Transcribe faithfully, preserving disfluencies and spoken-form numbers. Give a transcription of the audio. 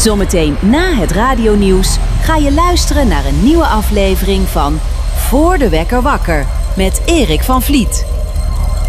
Zometeen na het radionieuws ga je luisteren naar een nieuwe aflevering van Voor de Wekker Wakker met Erik van Vliet.